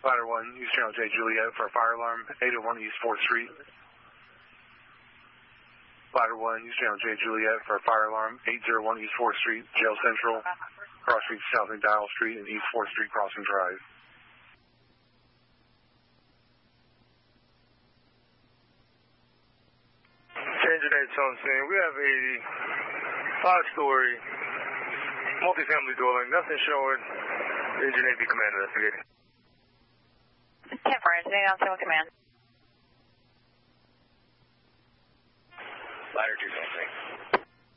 Ladder 1, East Channel J Juliet for a fire alarm, 801 East 4th Street. Ladder 1, East Channel J Juliet for a fire alarm, 801 East 4th Street, Jail Central, Cross Street South McDowell Street, and East 4th Street Crossing Drive. Engine 8's on scene. We have a 5-story multifamily dwelling. Nothing showing. Engine 8 be command investigating. 10 for Engine 8 on scene with command. Ladder 2's on scene.